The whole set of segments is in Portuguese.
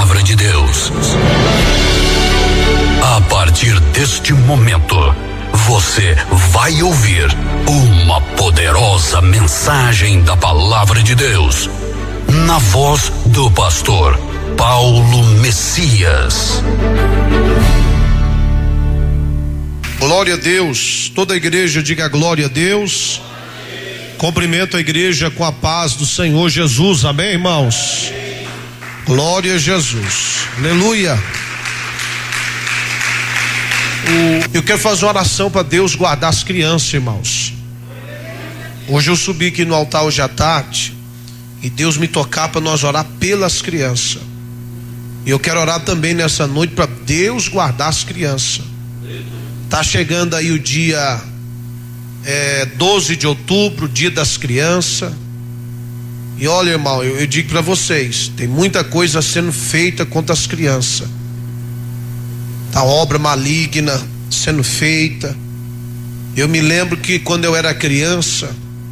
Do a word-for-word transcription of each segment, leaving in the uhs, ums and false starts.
palavra de Deus. A partir deste momento, você vai ouvir uma poderosa mensagem da palavra de Deus, na voz do pastor Paulo Messias. Glória a Deus. Toda a igreja diga glória a Deus. Cumprimento a igreja com a paz do Senhor Jesus. Amém, irmãos? Glória a Jesus. Aleluia. O, eu quero fazer uma oração para Deus guardar as crianças, irmãos. Hoje eu subi aqui no altar hoje à tarde e Deus me tocar para nós orar pelas crianças. E eu quero orar também nessa noite para Deus guardar as crianças. Tá chegando aí o dia é, doze de outubro, dia das crianças. E olha, irmão, eu, eu digo para vocês, tem muita coisa sendo feita contra as crianças. Tá obra maligna sendo feita. Eu me lembro que quando eu era criança,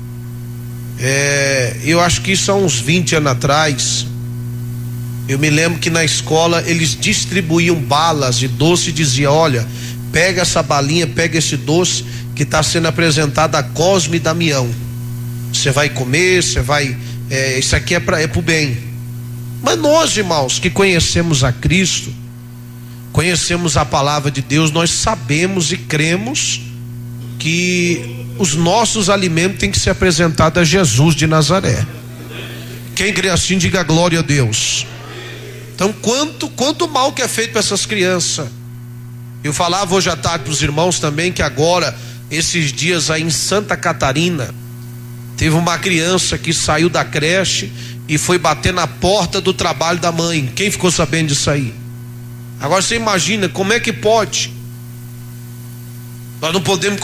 é, eu acho que isso há uns vinte anos atrás, eu me lembro que na escola eles distribuíam balas de doce e diziam: olha, pega essa balinha, pega esse doce que está sendo apresentado a Cosme e Damião. Você vai comer, você vai, é, isso aqui é para é pro bem. Mas nós, irmãos, que conhecemos a Cristo, conhecemos a palavra de Deus, nós sabemos e cremos que os nossos alimentos têm que ser apresentados a Jesus de Nazaré. Quem crê assim, diga glória a Deus. Então, quanto, quanto mal que é feito para essas crianças. Eu falava hoje à tarde para os irmãos também que agora, esses dias aí em Santa Catarina, teve uma criança que saiu da creche e foi bater na porta do trabalho da mãe. Quem ficou sabendo disso aí? Agora você imagina como é que pode? Nós não podemos